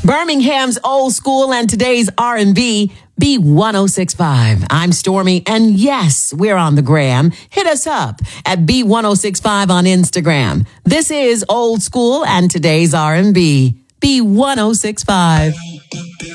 Birmingham's old school and today's R&B, B1065. I'm Stormy, and yes, we're on the gram. Hit us up at B1065 on Instagram. This is old school and today's R&B, B1065.